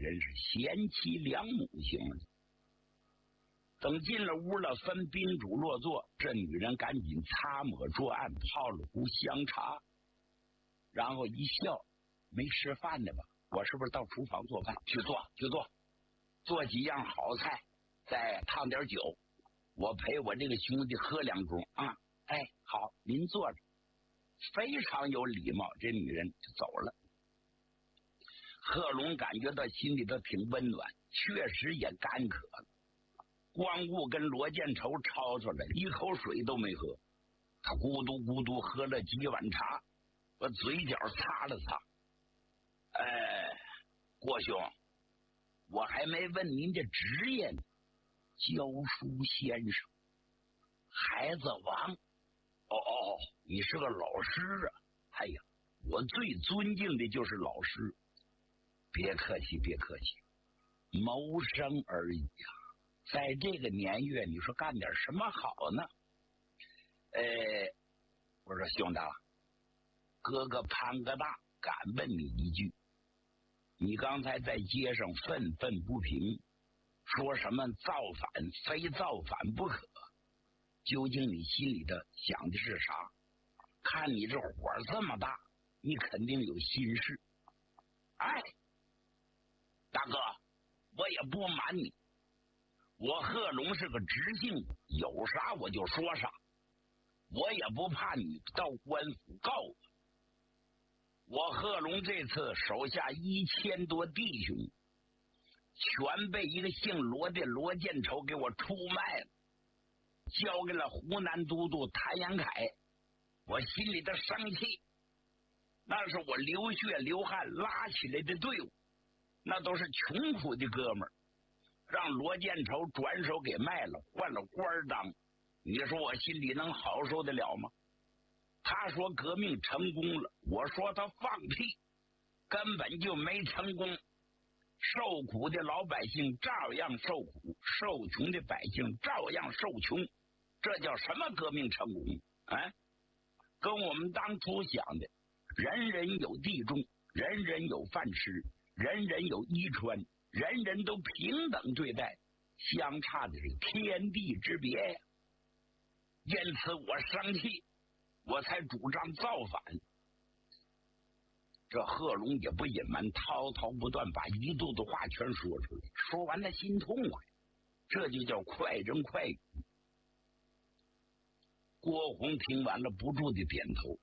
人是贤妻良母型的。等进了屋了，分宾主落座，这女人赶紧擦抹桌案，泡了壶香茶，然后一笑：“没吃饭的吧？我是不是到厨房做饭？去做，做几样好菜，再烫点酒，我陪我这个兄弟喝2盅啊！哎，好，您坐着。”非常有礼貌，这女人就走了。贺龙感觉到心里头挺温暖，确实也干渴了。光顾跟罗建筹吵吵着，一口水都没喝。他咕嘟咕嘟喝了几碗茶，把嘴角擦了擦。郭兄，我还没问您这职业呢。教书先生，孩子王。哦，你是个老师啊！哎呀，我最尊敬的就是老师。别客气，谋生而已呀。在这个年月，你说干点什么好呢？我说兄弟，哥哥潘哥大，敢问你一句，你刚才在街上愤愤不平，说什么造反非造反不可，究竟你心里的想的是啥？看你这火这么大，你肯定有心事。大哥，我也不瞒你，我贺龙是个直性子，有啥我就说啥，我也不怕你到官府告我。我贺龙这次手下1000多弟兄，全被一个姓罗的罗建筹给我出卖了，交给了湖南都督谭延闿。我心里的生气，那是我流血流汗拉起来的队伍，那都是穷苦的哥们儿，让罗建筹转手给卖了，换了官当，你说我心里能好受得了吗？他说革命成功了，我说他放屁，根本就没成功。受苦的老百姓照样受苦，受穷的百姓照样受穷，这叫什么革命成功啊？跟我们当初想的人人有地种，人人有饭吃，人人有衣穿，人人都平等对待，相差的是天地之别呀。因此我生气，我才主张造反。这贺龙也不隐瞒，滔滔不断，把一肚子话全说出来，说完了心痛快，这就叫快人快语。郭洪听完了不住的点头，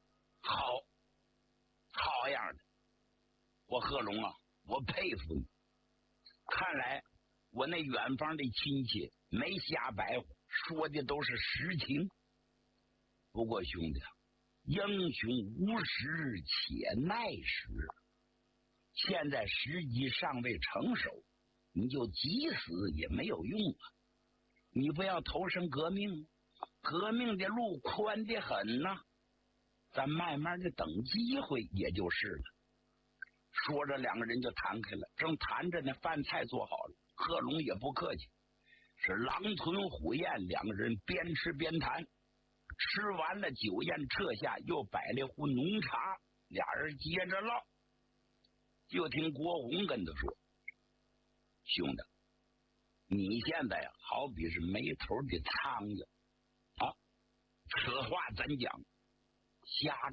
好样的，我贺龙啊，我佩服你，看来我那远方的亲戚没瞎白话，说的都是实情。不过兄弟啊，英雄无时且耐时，现在时机尚未成熟，你就急死也没有用啊！你不要投身革命，革命的路宽得很呐，咱慢慢的等机会也就是了。说着两个人就谈开了，正谈着呢，饭菜做好了，贺龙也不客气，是狼吞虎咽，两个人边吃边谈。吃完了酒宴撤下，又摆了壶浓茶，俩人接着唠。就听郭洪跟他说，兄弟，你现在好比是没头的苍蝇啊，此话怎讲？瞎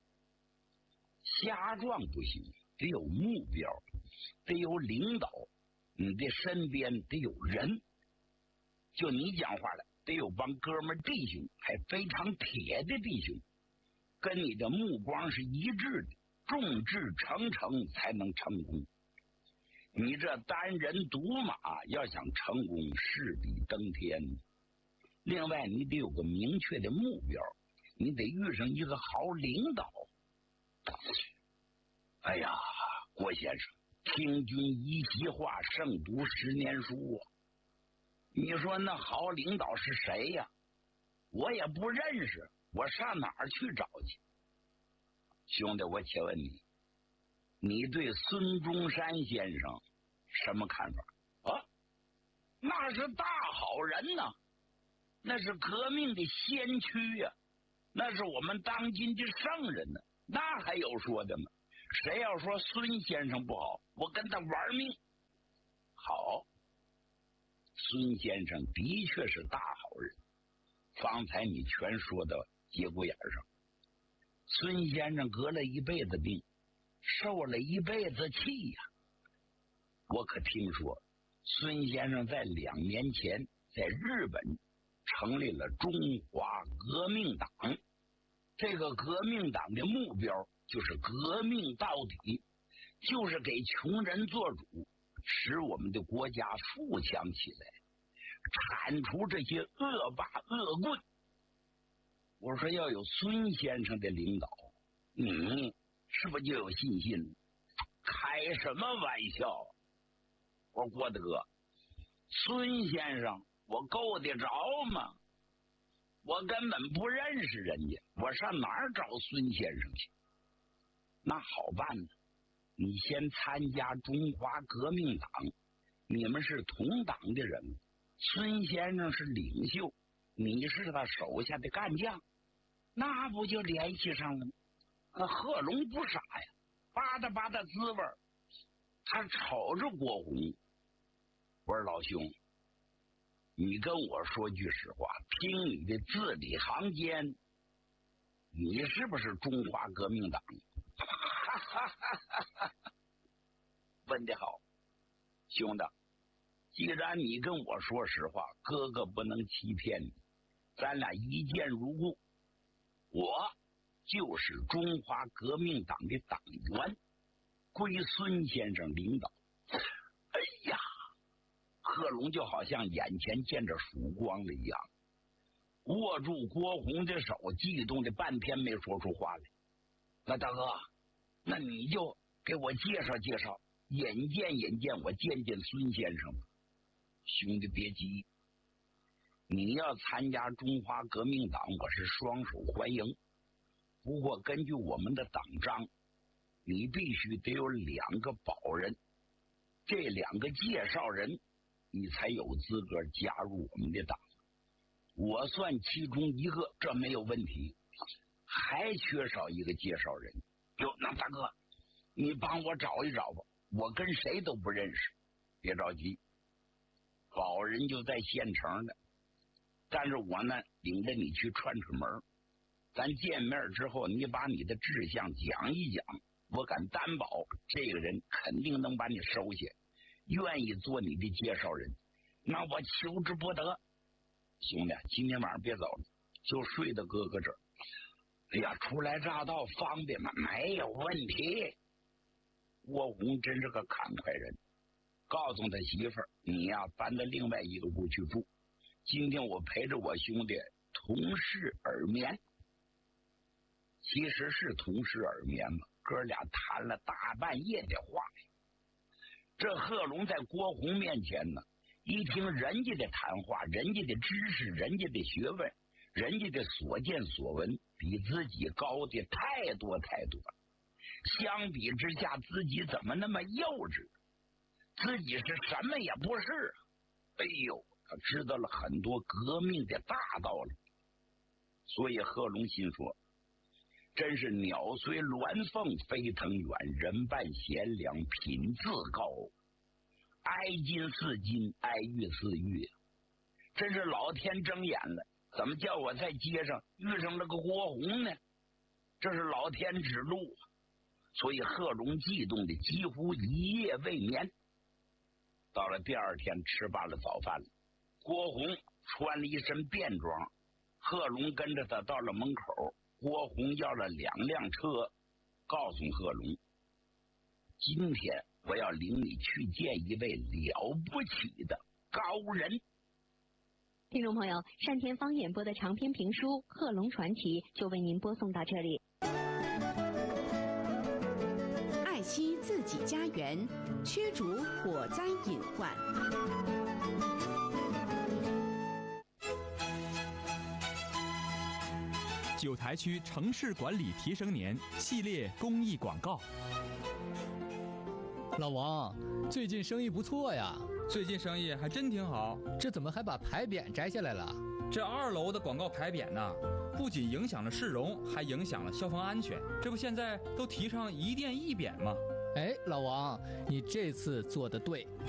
撞不行，得有目标，得有领导，你的身边得有人。就你讲话了，得有帮哥们弟兄，还非常铁的弟兄，跟你的目光是一致的，众志成城才能成功。你这单人独马要想成功，势比登天。另外你得有个明确的目标，你得遇上一个好领导。哎呀，郭先生，听君一席话，胜读10年书啊！你说那好领导是谁呀？我也不认识，我上哪儿去找去？兄弟，我且问你，你对孙中山先生什么看法啊？那是大好人呐，那是革命的先驱呀，那是我们当今的圣人呢，那还有说的吗？谁要说孙先生不好，我跟他玩命。 好，孙先生的确是大好人，方才你全说到节骨眼上。孙先生得了一辈子病，受了一辈子气呀。我可听说孙先生在2年前在日本成立了中华革命党，这个革命党的目标就是革命到底，就是给穷人做主，使我们的国家富强起来，铲除这些恶霸恶棍。我说要有孙先生的领导，你是不是就有信心？开什么玩笑！我说郭德，孙先生我够得着吗？我根本不认识人家，我上哪儿找孙先生去？那好办呢，你先参加中华革命党，你们是同党的人，孙先生是领袖，你是他手下的干将，那不就联系上了吗？贺龙不傻呀，吧嗒吧嗒滋味，他瞅着郭洪。我说老兄，你跟我说句实话，听你的字里行间，你是不是中华革命党？问得好，兄弟，既然你跟我说实话，哥哥不能欺骗你，咱俩一见如故。我就是中华革命党的党员，归孙先生领导。哎呀，贺龙就好像眼前见着曙光了一样，握住郭洪的手，激动的半天没说出话来。那大哥，那你就给我介绍介绍，引荐引荐，我见见孙先生吧。兄弟别急，你要参加中华革命党，我是双手欢迎。不过根据我们的党章，你必须得有2个保人，这2个介绍人，你才有资格加入我们的党。我算其中一个，这没有问题。还缺少一个介绍人。哟，那大哥，你帮我找一找吧，我跟谁都不认识。别着急，保人就在县城的，但是我呢，领着你去串串门。咱见面之后，你把你的志向讲一讲，我敢担保，这个人肯定能把你收下，愿意做你的介绍人。那我求之不得。兄弟，今天晚上别走了，就睡到哥哥这儿。哎呀，初来乍到方便吗？没有问题。郭洪真是个慷慨人，告诉他媳妇儿，你呀搬到另外一个屋去住。今天我陪着我兄弟同室而眠。其实是同室而眠嘛，哥俩谈了大半夜的话。这贺龙在郭洪面前呢，一听人家的谈话，人家的知识，人家的学问，人家的所见所闻，比自己高的太多太多了。相比之下，自己怎么那么幼稚？自己是什么也不是。哎呦，他知道了很多革命的大道理。所以贺龙心说，真是鸟随鸾凤飞腾远，人伴贤良品自高。哀金似金，哀玉似玉，真是老天睁眼了，怎么叫我在街上遇上了个郭洪呢？这是老天指路。所以贺龙激动的几乎一夜未眠。到了第二天，吃罢了早饭了，郭洪穿了一身便装，贺龙跟着他到了门口。郭洪要了2辆车，告诉贺龙，今天我要领你去见一位了不起的高人。 听众朋友，单田芳演播的长篇评书《贺龙传奇》就为您播送到这里。 爱惜自己家园，驱逐火灾隐患。 九台区城市管理提升年系列公益广告。 老王，最近生意不错呀。 最近生意还真挺好。 这怎么还把牌匾摘下来了？ 这2楼的广告牌匾呢，不仅影响了市容，还影响了消防安全。这不现在都提倡1店1匾吗？ 哎，老王，你这次做得对，